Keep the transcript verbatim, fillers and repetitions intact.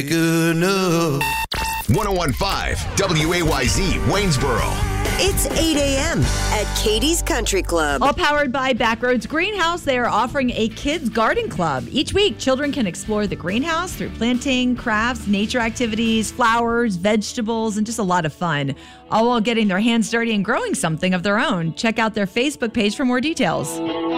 Good enough. ten fifteen W A Y Z, Waynesboro. It's eight a.m. at Katie's Country Club. All powered by Backroads Greenhouse, they are offering a kids garden club. Each week, children can explore the greenhouse through planting, crafts, nature activities, flowers, vegetables, and just a lot of fun, all while getting their hands dirty and growing something of their own. Check out their Facebook page for more details.